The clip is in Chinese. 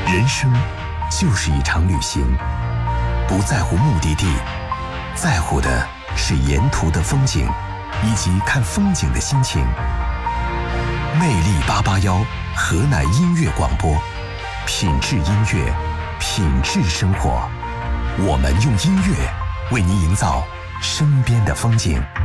人生就是一场旅行，不在乎目的地，在乎的是沿途的风景，以及看风景的心情。魅力881河南音乐广播，品质音乐，品质生活。我们用音乐为您营造身边的风景。